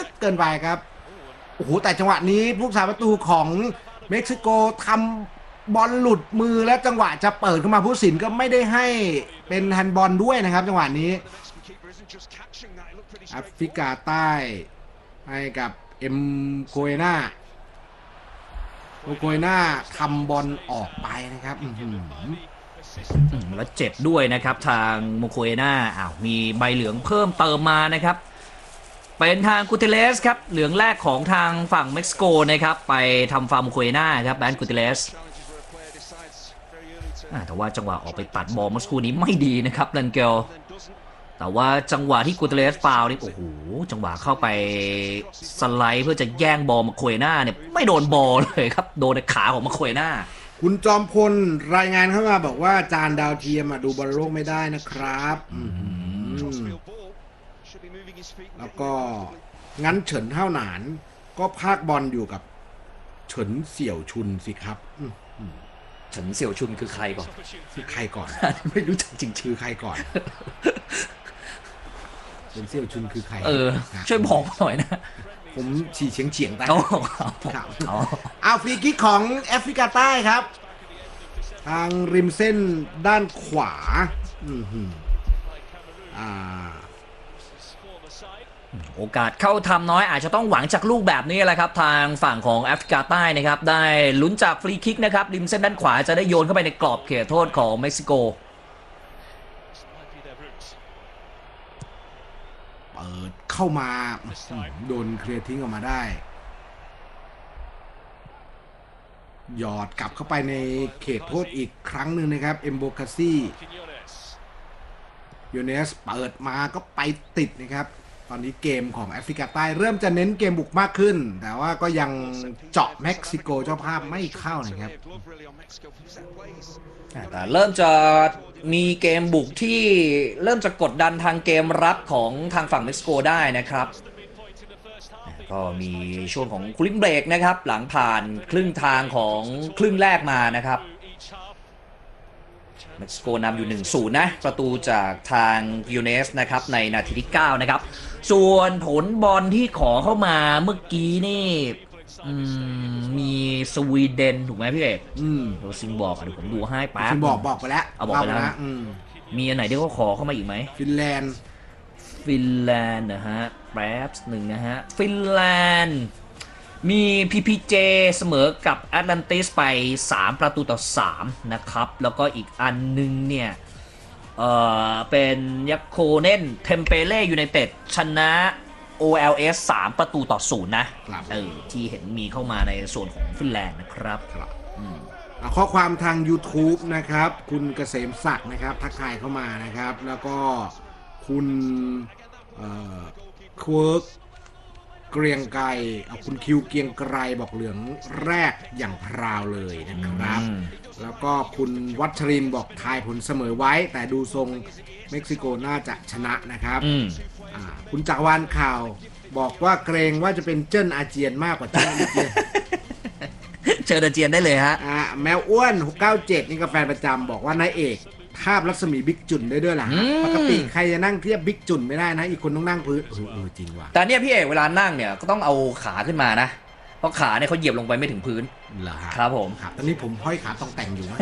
กเกินไปครับโอ้โหแต่จังหวะนี้ผู้รักษาประตูของเม็กซิโกทำบอลหลุดมือและจังหวะจะเปิดเข้ามาผู้ตัดสินก็ไม่ได้ให้เป็นแฮนด์บอลด้วยนะครับจังหวะนี้แอฟริกาใต้ให้กับเอ็มโคเอน่าทำบอลออกไปนะครับแล้วเจ็บด้วยนะครับทางโมโคเอน่ามีใบเหลืองเพิ่มเติมมานะครับเป็นทางกูเตเลสครับเหลืองแรกของทางฝั่งเม็กซิโกนะครับไปทำฟาร์มโมโคเอน่าครับแบนกูเตเลสแต่ว่าจังหวะออกไปตัดบอลเมื่อสักครู่นี้ไม่ดีนะครับลันเกลแต่ว่าจังหวะที่กูเตเลสฟาวนี่โอ้โหจังหวะเข้าไปสไลด์เพื่อจะแย่งบอลมาโคเอน่าเนี่ยไม่โดนบอลเลยครับโดนในขาของมาโคเอน่าคุณจอมพลรายงานเข้ามาบอกว่าจานดาวเทียมดูบอลโลกไม่ได้นะครับแล้วก็งั้นเฉินเท่าหนานก็พากบอลอยู่กับเฉินเสี่ยวชุนสิครับเฉินเสี่ยวชุนคือใครก่อนไม่รู้จักจริงชื่อใครก่อนเฉินเสี่ยวชุนคือใครช่วยบอกหน่อยนะผมฉี่เฉียงๆได้เอาฟรีคิกของแอฟริกาใต้ครับทางริมเส้นด้านขวาโอกาสเข้าทำน้อยอาจจะต้องหวังจากลูกแบบนี้แหละครับทางฝั่งของแอฟริกาใต้นะครับได้ลุ้นจากฟรีคิกนะครับริมเส้นด้านขวาจะได้โยนเข้าไปในกรอบเขตโทษของเม็กซิโกเปิดเข้ามาโดนเคลียร์ทิ้งออกมาได้หยอดกลับเข้าไปในเขตโทษอีกครั้งหนึ่งนะครับเอมโบคาซี่โยเนสเปิดมาก็ไปติดนะครับตอนนี้เกมของแอฟริกาใต้เริ่มจะเน้นเกมบุกมากขึ้นแต่ว่าก็ยังเจาะเม็กซิโกเจ้าภาพไม่เข้านะครับแต่เริ่มจะมีเกมบุกที่เริ่มจะกดดันทางเกมรับของทางฝั่งเม็กซิโกได้นะครับก็มีช่วงของคูลิ่งเบรกนะครับหลังผ่านครึ่งทางของครึ่งแรกมานะครับเม็กซิโกนำอยู่ 1-0 นะประตูจากทางยูเนสนะครับในนาทีที่9นะครับส่วนผลบอลที่ขอเข้ามาเมื่อกี้นี่มีสวีเดนถูกไหมพี่เอกโรซิงบอกเดี๋ยวผมดูให้แป๊บบอกไปแล้วบอกไปแล้วมีอันไหนที่เขาขอเข้ามาอีกไหมฟินแลนด์นะฮะแป๊บหนึ่งนะฮะฟินแลนด์มี PPJ เสมอกับแอตแลนติสไป3-3นะครับแล้วก็อีกอันนึงเนี่ยเป็นยักโคเน่นเทมเปเล่ยูไนเต็ดชนะ OLS 3-0นะที่เห็นมีเข้ามาในส่วนของฟินแลนด์นะครับข้อความทาง YouTube นะครับคุณเกษมศักดิ์นะครับทักทายเข้ามานะครับแล้วก็คุณเคิร์กเกรียงไกรคุณคิวเกียงไกรบอกเหลืองแรกอย่างพราวเลยนะครับแล้วก็คุณวัชรินบอกทายผลเสมอไว้แต่ดูทรงเม็กซิโกน่าจะชนะนะครับคุณจักรวาลข่าวบอกว่าเกรงว่าจะเป็นเจิ้นอาเจียนมากกว่าเจิ้นอาเจียนเชิญอาเจียนได้เลยฮะแมวอ้วน697นี่ก็แฟนประจำบอกว่านายเอกทาบรัศมีบิ๊กจุนได้ด้วยล่ะปกติใครจะนั่งเทียบบิ๊กจุนไม่ได้นะอีกคนต้องนั่งพื้นจริงว่ะแต่เนี่ยพี่เอกเวลานั่งเนี่ยก็ต้องเอาขาขึ้นมานะเพราะขาเนี่ยเขาเหยียบลงไปไม่ถึงพื้นครับผมตอนนี้ผมห้อยขาต้องแต่งอยู่นะ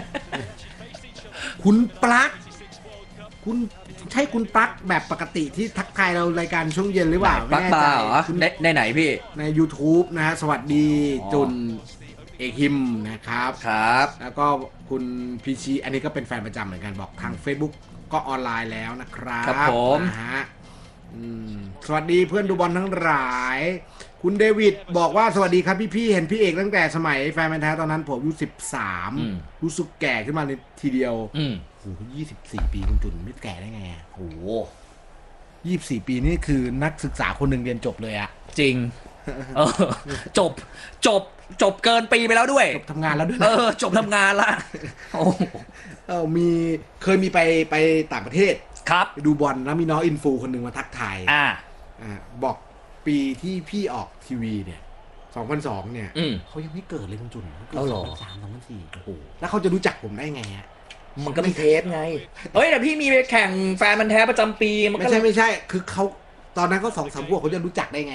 คุณปลั๊กคุณใช่คุณปลั๊กแบบปกติที่ทักทายเรารายการช่วงเย็นหรือเปล่าปลั๊กบ้าเหรอในไหนพี่ใน YouTube นะฮะสวัสดีจุนเอกฮิมนะครับแล้วก็คุณพีชีอันนี้ก็เป็นแฟนประจำเหมือนกันบอกทาง Facebook ก็ออนไลน์แล้วนะครับครับผมนะฮะสวัสดีเพื่อนดูบอลทั้งหลายคุณเดวิดบอกว่าสวัสดีครับพี่ๆเห็นพี่เอกตั้งแต่สมัยแฟนมันแท้ตอนนั้นผมอายุ13รู้สึกแก่ขึ้นมาในทีเดียวโอ้โห24 ปีคุณจุนไม่แก่ได้ไงโอ้โห 24 ปีนี่คือนักศึกษาคนหนึ่งเรียนจบเลยอะจริงจบเกินปีไปแล้วด้วยจบทำงานแล้วด้วยจบทำงานละเคยมีไปต่างประเทศครับไปดูบอลแล้วมีน้องอินฟูคนหนึ่งมาทักทายบอกปีที่พี่ออกทีวีเนี่ย2002เนี่ยเขายังไม่เกิดเลยคุณจุนเขาเกิด2003 2004โอ้โหแล้วเขาจะรู้จักผมได้ไงฮะมันก็มีเทสไงแต่พี่มีไปแข่งแฟนมันแท้ประจำปีมันไม่ใช่คือเขาตอนนั้นเขา2-3 พวกเขาจะรู้จักได้ไง